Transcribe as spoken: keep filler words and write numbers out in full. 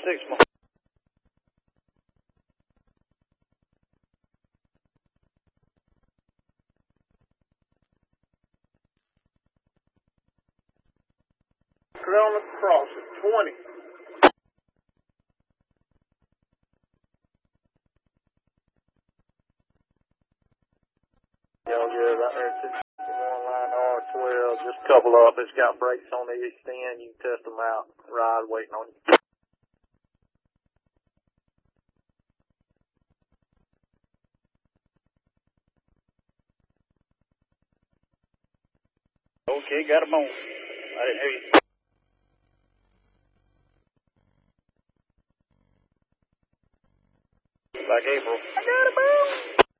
six more. Put on the cross at twenty. Y'all good right there, two sixty-one line R twelve, just couple up. It's got brakes on the extend. You can test them out. Ride waiting on you. Okay, got them on. I didn't hear you.